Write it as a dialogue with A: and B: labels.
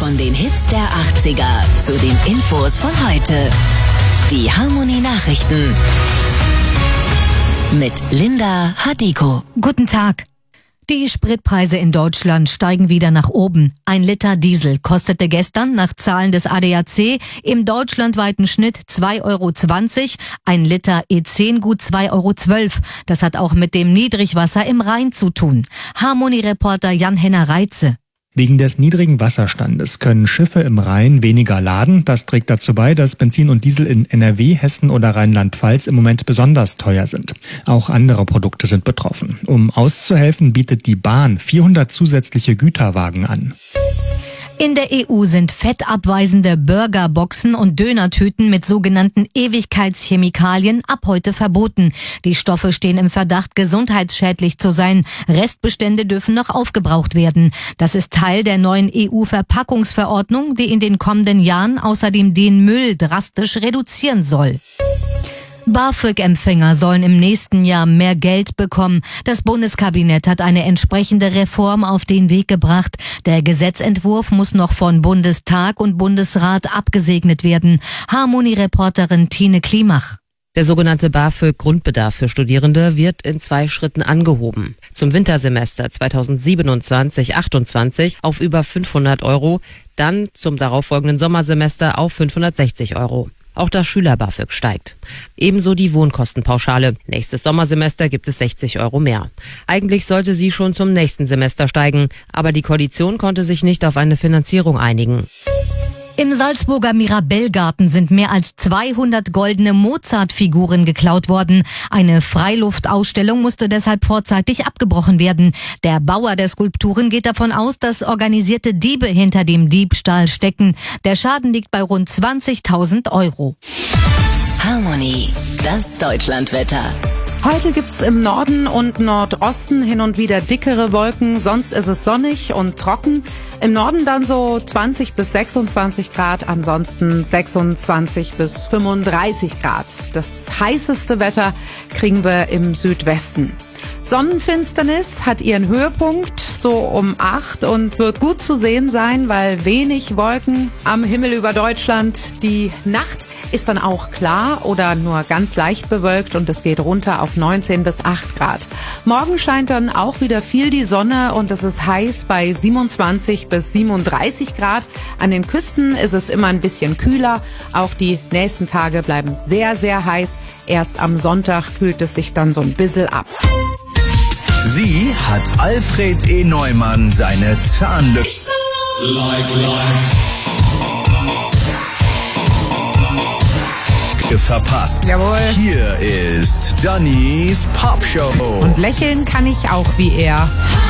A: Von den Hits der 80er zu den Infos von heute. Die Harmony Nachrichten mit Linda Hadiko.
B: Guten Tag. Die Spritpreise in Deutschland steigen wieder nach oben. 1 Liter Diesel kostete gestern nach Zahlen des ADAC im deutschlandweiten Schnitt 2,20 €, 1 Liter E10 gut 2,12 €. Das hat auch mit dem Niedrigwasser im Rhein zu tun. Harmony-Reporter Jan-Henner Reitze.
C: Wegen des niedrigen Wasserstandes können Schiffe im Rhein weniger laden. Das trägt dazu bei, dass Benzin und Diesel in NRW, Hessen oder Rheinland-Pfalz im Moment besonders teuer sind. Auch andere Produkte sind betroffen. Um auszuhelfen, bietet die Bahn 400 zusätzliche Güterwagen an.
B: In der EU sind fettabweisende Burgerboxen und Dönertüten mit sogenannten Ewigkeitschemikalien ab heute verboten. Die Stoffe stehen im Verdacht, gesundheitsschädlich zu sein. Restbestände dürfen noch aufgebraucht werden. Das ist Teil der neuen EU-Verpackungsverordnung, die in den kommenden Jahren außerdem den Müll drastisch reduzieren soll. BAföG-Empfänger sollen im nächsten Jahr mehr Geld bekommen. Das Bundeskabinett hat eine entsprechende Reform auf den Weg gebracht. Der Gesetzentwurf muss noch von Bundestag und Bundesrat abgesegnet werden. Harmony-Reporterin Tine Klimach.
D: Der sogenannte BAföG-Grundbedarf für Studierende wird in 2 Schritten angehoben. Zum Wintersemester 2027/28 auf über 500 €, dann zum darauffolgenden Sommersemester auf 560 €. Auch das Schüler-BAföG steigt. Ebenso die Wohnkostenpauschale. Nächstes Sommersemester gibt es 60 € mehr. Eigentlich sollte sie schon zum nächsten Semester steigen, aber die Koalition konnte sich nicht auf eine Finanzierung einigen.
B: Im Salzburger Mirabellgarten sind mehr als 200 goldene Mozart-Figuren geklaut worden. Eine Freiluftausstellung musste deshalb vorzeitig abgebrochen werden. Der Bauer der Skulpturen geht davon aus, dass organisierte Diebe hinter dem Diebstahl stecken. Der Schaden liegt bei rund 20.000 €.
A: Harmony, das Deutschlandwetter.
E: Heute gibt's im Norden und Nordosten hin und wieder dickere Wolken, sonst ist es sonnig und trocken. Im Norden dann so 20 bis 26 Grad, ansonsten 26 bis 35 Grad. Das heißeste Wetter kriegen wir im Südwesten. Sonnenfinsternis hat ihren Höhepunkt so um 8 und wird gut zu sehen sein, weil wenig Wolken am Himmel über Deutschland. Die Nacht ist dann auch klar oder nur ganz leicht bewölkt und es geht runter auf 19 bis 8 Grad. Morgen scheint dann auch wieder viel die Sonne und es ist heiß bei 27 bis 37 Grad. An den Küsten ist es immer ein bisschen kühler. Auch die nächsten Tage bleiben sehr, sehr heiß. Erst am Sonntag kühlt es sich dann so ein bisschen ab.
F: Sie hat Alfred E. Neumann seine Zahnlücke verpasst.
E: Jawohl.
F: Hier ist Dannys Popshow.
E: Und lächeln kann ich auch wie er.